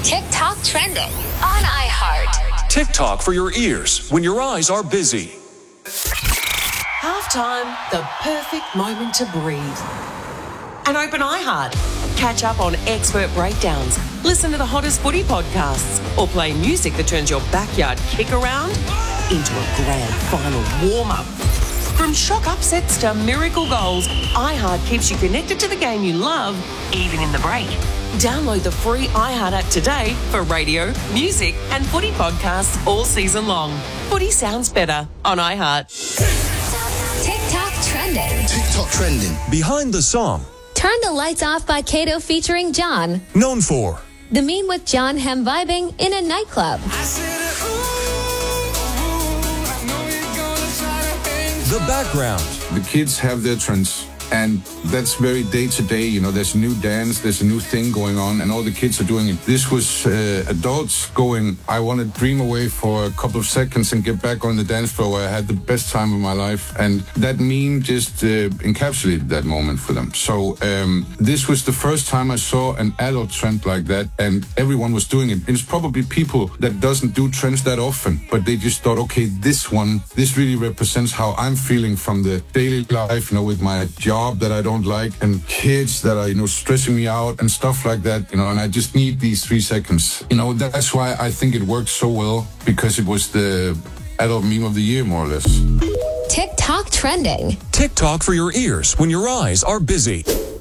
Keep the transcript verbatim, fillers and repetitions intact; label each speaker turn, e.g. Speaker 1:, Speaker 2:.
Speaker 1: TikTok trending on iHeart.
Speaker 2: TikTok for your ears when your eyes are busy.
Speaker 3: Halftime, the perfect moment to breathe. And open iHeart. Catch up on expert breakdowns, listen to the hottest footy podcasts, or play music that turns your backyard kick around into a grand final warm-up. From shock upsets to miracle goals, iHeart keeps you connected to the game you love, even in the break. Download the free iHeart app today for radio, music, and footy podcasts all season long. Footy sounds better on iHeart.
Speaker 1: TikTok trending.
Speaker 4: TikTok trending.
Speaker 2: Behind the song.
Speaker 1: Turn the Lights Off by Kato featuring John.
Speaker 2: Known for.
Speaker 1: The meme with John Hem vibing in a nightclub.
Speaker 2: The background.
Speaker 5: The kids have their trends, and that's very day to day. You know, there's a new dance, there's a new thing going on, and all the kids are doing it. This was uh, adults going, I want to dream away for a couple of seconds and get back on the dance floor where I had the best time of my life. And that meme just uh, encapsulated that moment for them. So um, this was the first time I saw an adult trend like that, and everyone was doing it. It's probably people that doesn't do trends that often, but they just thought, okay, this one, this really represents how I'm feeling from the daily life, you know, with my job that I don't like and kids that are, you know, stressing me out and stuff like that, you know, and I just need these three seconds. You know, that's why I think it worked so well, because it was the adult meme of the year, more or less.
Speaker 1: TikTok trending.
Speaker 2: TikTok for your ears when your eyes are busy.